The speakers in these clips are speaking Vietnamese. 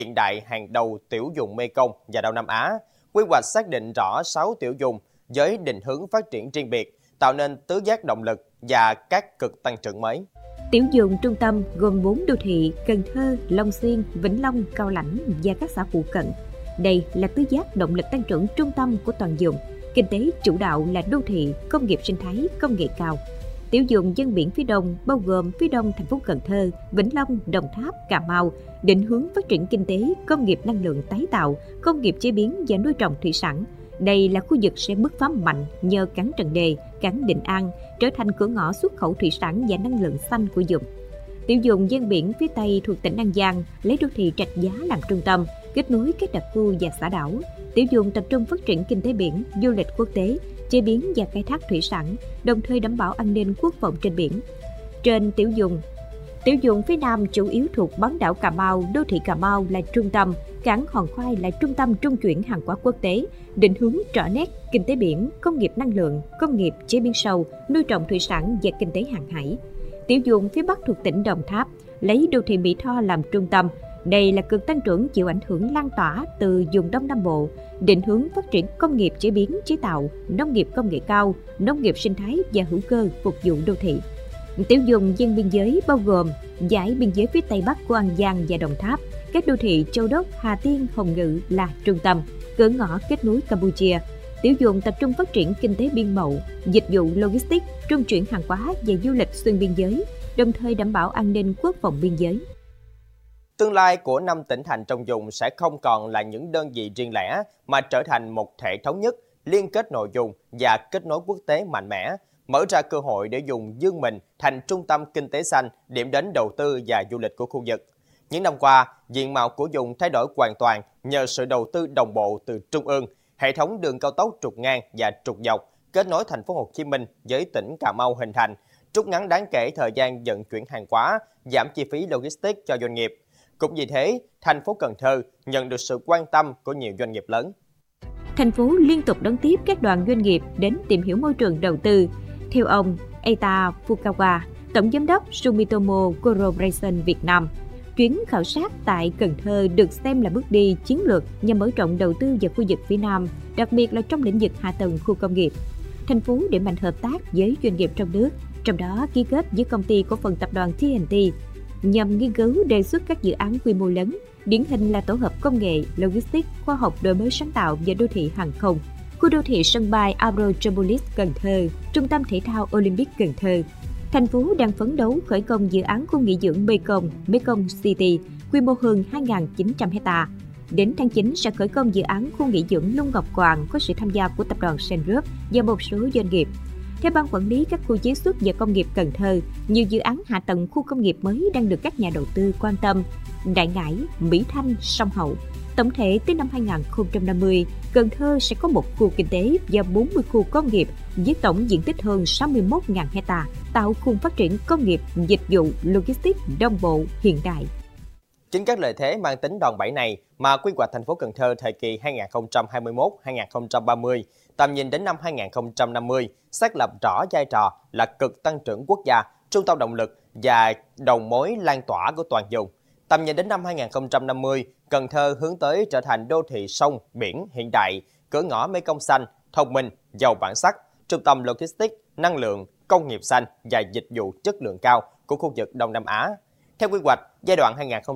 hiện đại hàng đầu tiểu vùng Mekong và Đông Nam Á. Quy hoạch xác định rõ 6 tiểu vùng với định hướng phát triển riêng biệt, tạo nên tứ giác động lực và các cực tăng trưởng mới. Tiểu vùng trung tâm gồm 4 đô thị Cần Thơ, Long Xuyên, Vĩnh Long, Cao Lãnh và các xã phụ cận. Đây là tứ giác động lực tăng trưởng trung tâm của toàn vùng. Kinh tế chủ đạo là đô thị, công nghiệp sinh thái, công nghệ cao. Tiểu vùng ven biển phía đông bao gồm phía đông thành phố Cần Thơ, Vĩnh Long, Đồng Tháp, Cà Mau, định hướng phát triển kinh tế, công nghiệp năng lượng tái tạo, công nghiệp chế biến và nuôi trồng thủy sản. Đây là khu vực sẽ bứt phá mạnh nhờ cảng Trần Đề, cảng Định An trở thành cửa ngõ xuất khẩu thủy sản và năng lượng xanh của vùng. Tiểu vùng ven biển phía tây thuộc tỉnh An Giang lấy đô thị Rạch Giá làm trung tâm, kết nối các đặc khu và xã đảo. Tiểu vùng tập trung phát triển kinh tế biển, du lịch quốc tế, chế biến và khai thác thủy sản, đồng thời đảm bảo an ninh quốc phòng trên biển. Trên tiểu vùng phía nam chủ yếu thuộc bán đảo Cà Mau, đô thị Cà Mau là trung tâm, cảng Hòn Khoai là trung tâm trung chuyển hàng hóa quốc tế, định hướng rõ nét kinh tế biển, công nghiệp năng lượng, công nghiệp chế biến sâu, nuôi trồng thủy sản và kinh tế hàng hải. Tiểu vùng phía bắc thuộc tỉnh Đồng Tháp lấy đô thị Mỹ Tho làm trung tâm. Đây là cực tăng trưởng chịu ảnh hưởng lan tỏa từ vùng Đông Nam Bộ, định hướng phát triển công nghiệp chế biến chế tạo, nông nghiệp công nghệ cao, nông nghiệp sinh thái và hữu cơ phục vụ đô thị. Tiểu vùng ven biên giới bao gồm dải biên giới phía tây bắc của An Giang và Đồng Tháp, các đô thị Châu Đốc, Hà Tiên, Hồng Ngự là trung tâm, cửa ngõ kết nối Campuchia. Tiểu vùng tập trung phát triển kinh tế biên mậu, dịch vụ logistics, trung chuyển hàng hóa và du lịch xuyên biên giới, đồng thời đảm bảo an ninh quốc phòng biên giới. Tương lai của 5 tỉnh thành trong vùng sẽ không còn là những đơn vị riêng lẻ mà trở thành một thể thống nhất, liên kết nội vùng và kết nối quốc tế mạnh mẽ, mở ra cơ hội để vùng vươn mình thành trung tâm kinh tế xanh, điểm đến đầu tư và du lịch của khu vực. Những năm qua, diện mạo của vùng thay đổi hoàn toàn nhờ sự đầu tư đồng bộ từ trung ương, hệ thống đường cao tốc trục ngang và trục dọc kết nối thành phố Hồ Chí Minh với tỉnh Cà Mau hình thành, rút ngắn đáng kể thời gian vận chuyển hàng hóa, giảm chi phí logistics cho doanh nghiệp. Cũng vì thế, thành phố Cần Thơ nhận được sự quan tâm của nhiều doanh nghiệp lớn. Thành phố liên tục đón tiếp các đoàn doanh nghiệp đến tìm hiểu môi trường đầu tư. Theo ông Eita Fukawa, Tổng Giám đốc Sumitomo Corporation Việt Nam, chuyến khảo sát tại Cần Thơ được xem là bước đi chiến lược nhằm mở rộng đầu tư vào khu vực phía Nam, đặc biệt là trong lĩnh vực hạ tầng khu công nghiệp. Thành phố đẩy mạnh hợp tác với doanh nghiệp trong nước, trong đó ký kết với công ty cổ phần tập đoàn TNT nhằm nghiên cứu đề xuất các dự án quy mô lớn, điển hình là tổ hợp công nghệ, logistics, khoa học đổi mới sáng tạo và đô thị hàng không, khu đô thị sân bay Aerotropolis Cần Thơ, trung tâm thể thao Olympic Cần Thơ. Thành phố đang phấn đấu khởi công dự án khu nghỉ dưỡng Mekong City, quy mô hơn 2.900 ha. Đến tháng 9 sẽ khởi công dự án khu nghỉ dưỡng Lung Ngọc Hoàng có sự tham gia của tập đoàn Sen Group và một số doanh nghiệp. Theo Ban Quản lý các khu chế xuất và công nghiệp Cần Thơ, nhiều dự án hạ tầng khu công nghiệp mới đang được các nhà đầu tư quan tâm. Đại Ngãi, Mỹ Thanh, Sông Hậu. Tổng thể tới năm 2050, Cần Thơ sẽ có một khu kinh tế và 40 khu công nghiệp với tổng diện tích hơn 61.000 ha, tạo khung phát triển công nghiệp, dịch vụ, logistics đồng bộ, hiện đại. Chính các lợi thế mang tính đòn bẩy này mà quy hoạch thành phố Cần Thơ thời kỳ 2021-2030, tầm nhìn đến năm 2050, xác lập rõ vai trò là cực tăng trưởng quốc gia, trung tâm động lực và đầu mối lan tỏa của toàn vùng. Tầm nhìn đến năm 2050, Cần Thơ hướng tới trở thành đô thị sông, biển hiện đại, cửa ngõ Mekong xanh, thông minh, giàu bản sắc, trung tâm logistics, năng lượng, công nghiệp xanh và dịch vụ chất lượng cao của khu vực Đông Nam Á. Theo quy hoạch, giai đoạn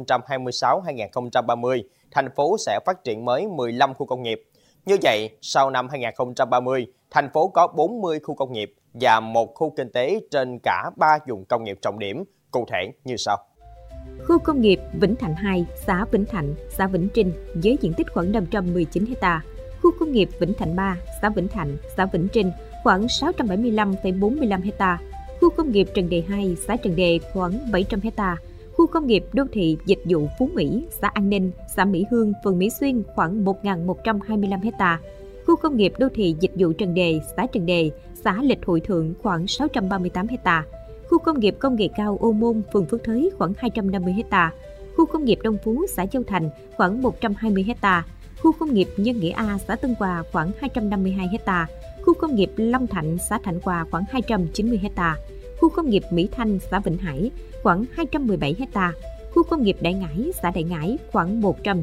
2026-2030, thành phố sẽ phát triển mới 15 khu công nghiệp. Như vậy, sau năm 2030, thành phố có 40 khu công nghiệp và một khu kinh tế trên cả 3 vùng công nghiệp trọng điểm, cụ thể như sau. Khu công nghiệp Vĩnh Thạnh 2, xã Vĩnh Thạnh, xã Vĩnh Trinh với diện tích khoảng 519 ha. Khu công nghiệp Vĩnh Thạnh 3, xã Vĩnh Thạnh, xã Vĩnh Trinh khoảng 675,45 ha. Khu công nghiệp Trần Đề 2, xã Trần Đề khoảng 700 ha. Khu công nghiệp đô thị dịch vụ Phú Mỹ, xã An Ninh, xã Mỹ Hương, phường Mỹ Xuyên khoảng 1.125 ha. Khu công nghiệp đô thị dịch vụ Trần Đề, xã Lịch Hội Thượng khoảng 638 ha. Khu công nghiệp công nghệ cao Ô Môn, phường Phước Thới khoảng 250 ha. Khu công nghiệp Đông Phú, xã Châu Thành khoảng 120 ha. Khu công nghiệp Nhân Nghĩa A, xã Tân Hòa khoảng 252 ha. Khu công nghiệp Long Thạnh, xã Thạnh Hòa khoảng 290 ha. Khu công nghiệp Mỹ Thanh, xã Vĩnh Hải khoảng 217 ha. Khu công nghiệp Đại Ngãi, xã Đại Ngãi khoảng 100